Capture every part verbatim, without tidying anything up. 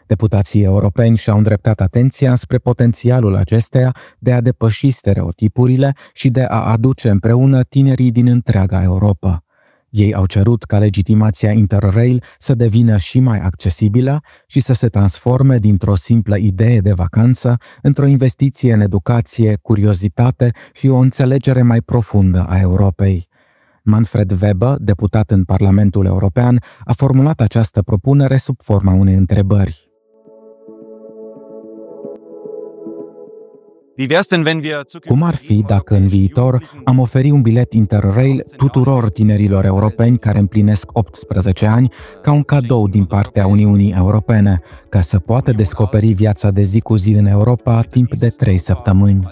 Deputații europeni și-au îndreptat atenția spre potențialul acesteia de a depăși stereotipurile și de a aduce împreună tinerii din întreaga Europa. Ei au cerut ca legitimația Interrail să devină și mai accesibilă și să se transforme dintr-o simplă idee de vacanță într-o investiție în educație, curiozitate și o înțelegere mai profundă a Europei. Manfred Weber, deputat în Parlamentul European, a formulat această propunere sub forma unei întrebări. Cum ar fi dacă în viitor am oferi un bilet Interrail tuturor tinerilor europeni care împlinesc optsprezece ani ca un cadou din partea Uniunii Europene, ca să poată descoperi viața de zi cu zi în Europa timp de trei săptămâni?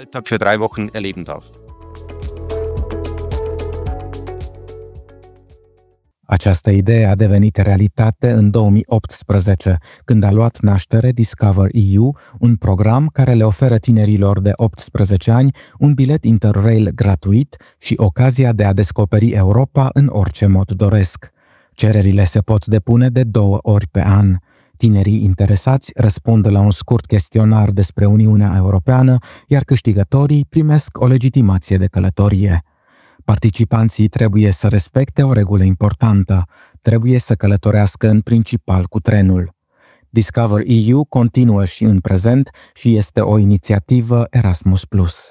Această idee a devenit realitate în două mii optsprezece, când a luat naștere Discover E U, un program care le oferă tinerilor de optsprezece ani un bilet Interrail gratuit și ocazia de a descoperi Europa în orice mod doresc. Cererile se pot depune de două ori pe an. Tinerii interesați răspund la un scurt chestionar despre Uniunea Europeană, iar câștigătorii primesc o legitimație de călătorie. Participanții trebuie să respecte o regulă importantă. Trebuie să călătorească în principal cu trenul. Discover E U continuă și în prezent și este o inițiativă Erasmus plus.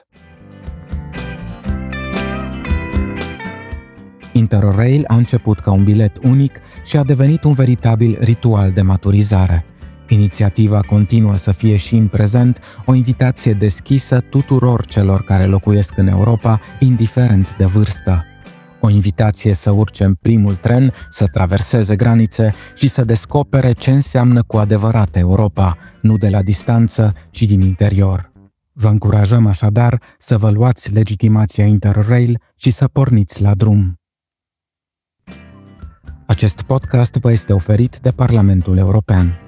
Interrail a început ca un bilet unic și a devenit un veritabil ritual de maturizare. Inițiativa continuă să fie și în prezent o invitație deschisă tuturor celor care locuiesc în Europa, indiferent de vârstă. O invitație să urce în primul tren, să traverseze granițe și să descopere ce înseamnă cu adevărat Europa, nu de la distanță, ci din interior. Vă încurajăm așadar să vă luați legitimația Interrail și să porniți la drum. Acest podcast vă este oferit de Parlamentul European.